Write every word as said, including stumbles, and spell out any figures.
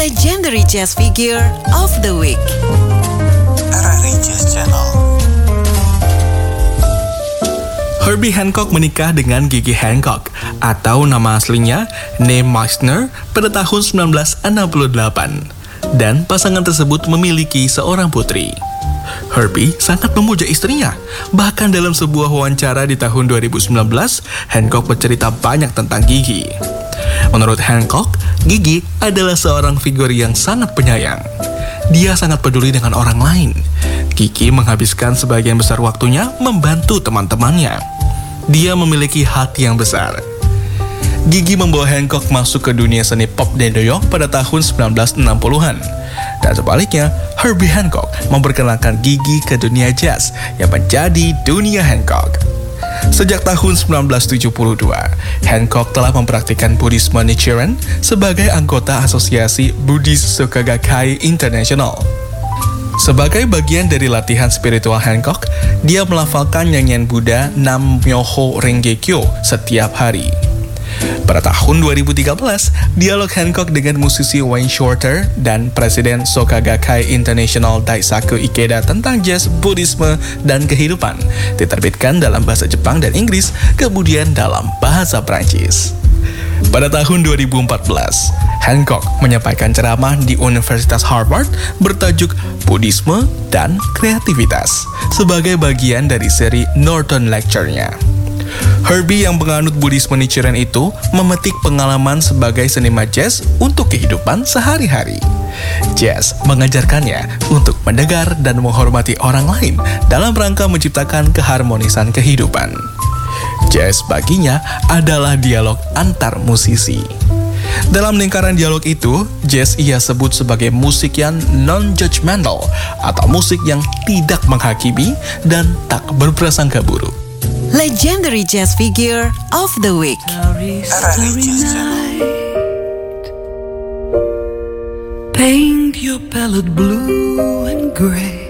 Legendary Jazz Figure of the Week. R R I Jazz Channel. Herbie Hancock menikah dengan Gigi Hancock atau nama aslinya Name Meisner pada tahun sembilan belas enam puluh delapan, dan pasangan tersebut memiliki seorang putri. Herbie sangat memuja istrinya. Bahkan dalam sebuah wawancara di tahun dua ribu sembilan belas, Hancock bercerita banyak tentang Gigi. Menurut Hancock, Gigi adalah seorang figur yang sangat penyayang. Dia sangat peduli dengan orang lain. Gigi menghabiskan sebagian besar waktunya membantu teman-temannya. Dia memiliki hati yang besar. Gigi membawa Hancock masuk ke dunia seni pop di New York pada tahun sembilan belas enam puluhan. Dan sebaliknya, Herbie Hancock memperkenalkan Gigi ke dunia jazz yang menjadi dunia Hancock. Sejak tahun sembilan belas tujuh puluh dua, Hancock telah mempraktikkan Buddhisme Nichiren sebagai anggota asosiasi Buddhist Soka Gakkai International. Sebagai bagian dari latihan spiritual Hancock, dia melafalkan nyanyian Buddha Nam Myoho Renge Kyo setiap hari. Pada tahun dua ribu tiga belas, dialog Hancock dengan musisi Wayne Shorter dan Presiden Soka Gakkai International Daisaku Ikeda tentang jazz, Buddhisme, dan kehidupan diterbitkan dalam bahasa Jepang dan Inggris, kemudian dalam bahasa Prancis. Pada tahun dua ribu empat belas, Hancock menyampaikan ceramah di Universitas Harvard bertajuk Buddhisme dan Kreativitas sebagai bagian dari seri Norton Lecture-nya. Herbie yang penganut Buddhisme Nichiren itu memetik pengalaman sebagai seniman jazz untuk kehidupan sehari-hari. Jazz mengajarkannya untuk mendengar dan menghormati orang lain dalam rangka menciptakan keharmonisan kehidupan. Jazz baginya adalah dialog antar musisi. Dalam lingkaran dialog itu, jazz ia sebut sebagai musik yang non-judgmental atau musik yang tidak menghakimi dan tak berprasangka buruk. Legendary Jazz Figure of the Week. R R I Jazz Channel. Paint your palette blue and gray.